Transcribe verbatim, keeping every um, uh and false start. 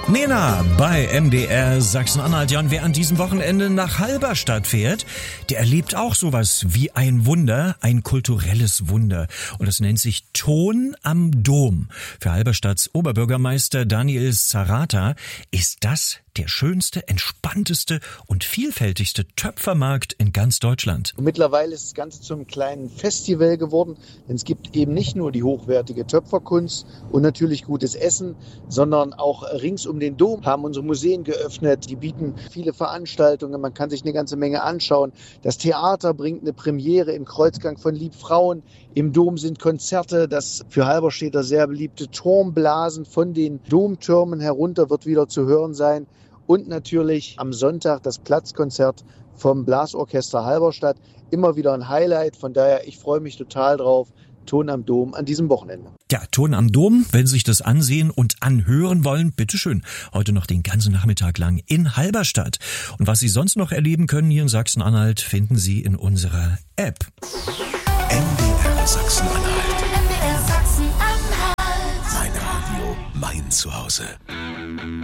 Nena bei M D R Sachsen-Anhalt. Ja, und wer an diesem Wochenende nach Halberstadt fährt, der erlebt auch sowas wie ein Wunder, ein kulturelles Wunder. Und das nennt sich Ton am Dom. Für Halberstadts Oberbürgermeister Daniel Zarata ist das der schönste, entspannteste und vielfältigste Töpfermarkt in ganz Deutschland. Mittlerweile ist das Ganze zum kleinen Festival geworden, denn es gibt eben nicht nur die hochwertige Töpferkunst und natürlich gutes Essen, sondern auch rings um den Dom haben unsere Museen geöffnet. Die bieten viele Veranstaltungen, man kann sich eine ganze Menge anschauen. Das Theater bringt eine Premiere im Kreuzgang von Liebfrauen. Im Dom sind Konzerte, das für Halberstädter sehr beliebte Turmblasen von den Domtürmen herunter wird wieder zu hören sein. Und natürlich am Sonntag das Platzkonzert vom Blasorchester Halberstadt. Immer wieder ein Highlight, von daher ich freue mich total drauf. Ton am Dom an diesem Wochenende. Ja, Ton am Dom, wenn Sie sich das ansehen und anhören wollen, bitteschön. Heute noch den ganzen Nachmittag lang in Halberstadt. Und was Sie sonst noch erleben können hier in Sachsen-Anhalt, finden Sie in unserer App. M D R Sachsen-Anhalt.